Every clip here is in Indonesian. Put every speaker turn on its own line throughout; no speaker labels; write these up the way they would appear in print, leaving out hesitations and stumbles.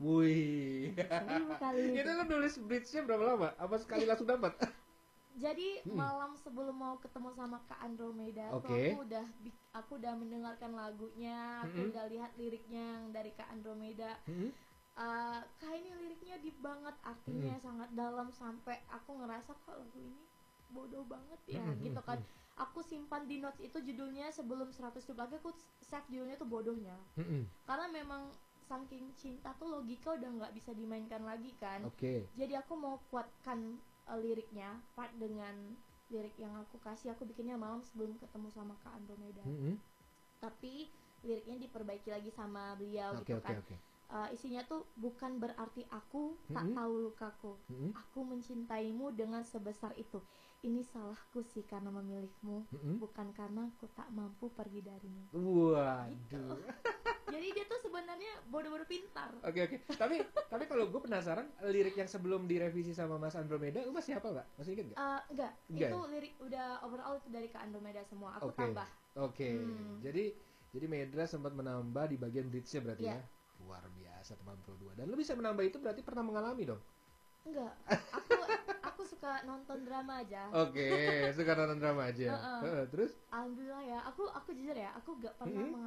Wih.
1000 kali.
Itu lo nulis bridge-nya berapa lama? Apa sekali langsung dapat?
Jadi
Mm-mm.
malam sebelum mau ketemu sama Kak Andromeda tuh
Oke.
aku udah mendengarkan lagunya, aku
Mm-mm.
udah lihat liriknya yang dari Kak Andromeda.
Mm-mm.
Kak ini liriknya deep banget, artinya
Mm-mm.
sangat dalam sampai aku ngerasa kok lagu ini bodoh banget ya
Mm-mm.
gitu kan.
Mm-mm.
Aku simpan di notes itu judulnya sebelum 100 ribu lagi, aku save judulnya tuh bodohnya.
Mm-mm.
Karena memang saking cinta tuh logika udah nggak bisa dimainkan lagi kan.
Oke.
Jadi aku mau kuatkan liriknya part dengan lirik yang aku kasih, aku bikinnya malam sebelum ketemu sama Kak Andromeda.
Mm-mm.
Tapi liriknya diperbaiki lagi sama beliau
Oke,
gitu
oke,
kan.
oke.
Isinya tuh bukan berarti aku tak
Mm-mm.
tahu lukaku.
Mm-mm.
Aku mencintaimu dengan sebesar itu. Ini salahku sih karena memilihmu,
Mm-mm.
bukan karena aku tak mampu pergi darimu. Gitu.
Waduh.
Jadi dia tuh sebenarnya bodoh-bodoh pintar.
Oke, oke. Tapi kalau gue penasaran lirik yang sebelum direvisi sama Mas Andromeda, lu masih hafal nggak? Masih inget nggak?
Enggak,
Enggak
itu
ya?
lirik udah overall itu dari Kak Andromeda semua. Aku
Oke.
tambah.
Oke.
Hmm.
Jadi Medra sempat menambah di bagian bridge-nya berarti
Iya.
ya. Luar biasa teman Pro 2. Dan lu bisa menambah itu berarti pernah mengalami dong.
Enggak. Aku suka nonton drama aja.
Oke, suka nonton drama aja.
Heeh.
Terus?
Alhamdulillah ya. Aku jujur ya, aku gak pernah
Mm-mm.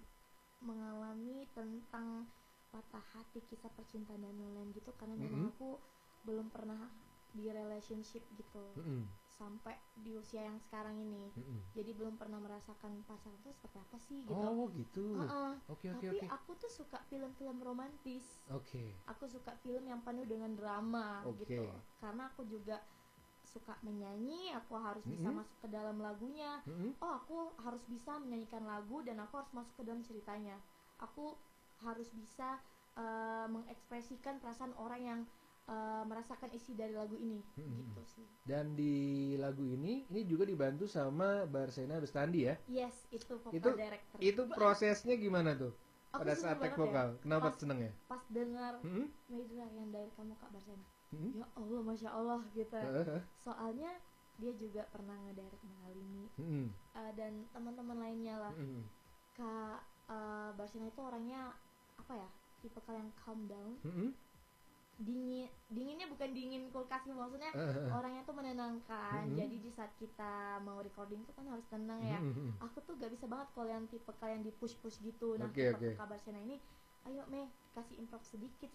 mengalami tentang patah hati, kisah percintaan dan lain-lain gitu, karena
Mm-mm.
memang aku belum pernah di relationship gitu
Mm-mm.
sampai di usia yang sekarang ini.
Mm-mm.
Jadi belum pernah merasakan pasangan itu seperti apa sih gitu.
Oh gitu.
Heeh.
Oke, oke,
Tapi
oke.
aku tuh suka film-film romantis.
Oke.
Aku suka film yang penuh dengan drama
Oke.
gitu. Karena aku juga suka menyanyi, aku harus bisa
Mm-mm.
masuk ke dalam lagunya.
Mm-mm.
Oh, aku harus bisa menyanyikan lagu dan aku harus masuk ke dalam ceritanya. Aku harus bisa mengekspresikan perasaan orang yang merasakan isi dari lagu ini.
Mm-mm.
Gitu sih.
Dan di lagu ini juga dibantu sama Barsena Rustandi ya.
Yes, itu
Itu
vocal director.
itu prosesnya gimana tuh?
Aku
Pada
seneng
saat take
banget ya.
vokal. Kenapa
Pas-
seneng ya?
Pas dengar
Mm-mm.
Medra yang dari kamu Kak Barsena.
Mm-mm.
Ya Allah, Masya Allah gitu.
Heeh.
Soalnya dia juga pernah ngedirect Malini
Mm-mm.
dan teman-teman lainnya lah.
Mm-mm.
Kak Barsena itu orangnya apa ya, tipe yang calm down,
Mm-mm.
dinginnya bukan dingin kulkas, maksudnya
Heeh.
orangnya tuh menenangkan.
Mm-mm.
Jadi di saat kita mau recording tuh kan harus tenang ya.
Mm-mm.
Aku tuh gak bisa banget kalau yang tipe yang di push gitu. Nah
Oke,
tipe
oke.
Kak Barsena ini, ayo Meh kasih improv sedikit